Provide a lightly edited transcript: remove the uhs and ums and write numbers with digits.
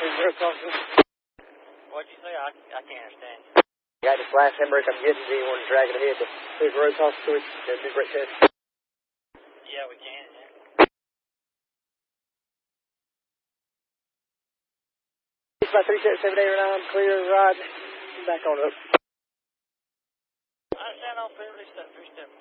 road crossing. What'd you say? I can't understand. Yeah, I just flash handbrake. I'm getting you want to drag it ahead to clear the road crossing switch. Do brake test. Yeah, we can, yeah. It's about 377 clear ride. Back on up. I understand on 3 step.